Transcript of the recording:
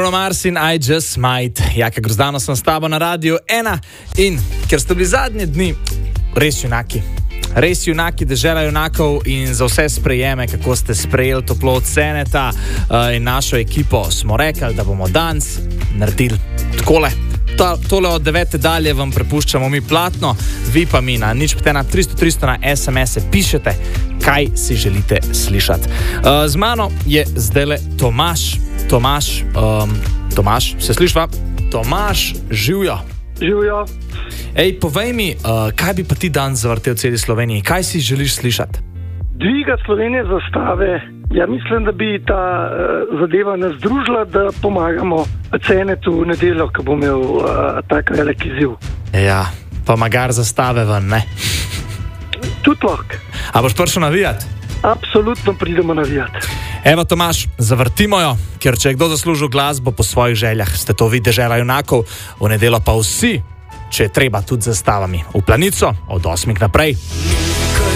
Bruno Mars in I Just Might. Jaka Grozdano sem s tabo na Radiu 1 in ker ste bili zadnje dni res junaki, dežela junakov in za vse sprejeme, kako ste sprejeli toplo od Seneta in našo ekipo, smo rekli, da bomo danes naredili takole. Tole od 9. dalje vam prepuščamo mi platno, vi pa mi na 051 na SMS-e pišete, kaj si želite slišati. Z mano je zdajle Tomaž. Tomaž, se slišva? Tomaž, živjo. Živjo. Ej, povej mi, kaj bi pa ti danes zavrtel v celi Sloveniji? Kaj si želiš slišati? Dviga Slovenije zastave. Ja, mislim, da bi ta zadeva nas združila, da pomagamo Senetu v nedeljo, ko bo imel tak velik izziv. Ja, pa magar zastave ven, ne? Tudi lahko. A boš prišel navijati? Absolutno pridemo navijati. Evo, Tomaž, zavrtimo jo, ker če je kdo zaslužil glasbo po svojih željah, ste to vi, dežela junakov, v nedeljo pa vsi, če je treba tudi zastavami. V Planico od 8 naprej.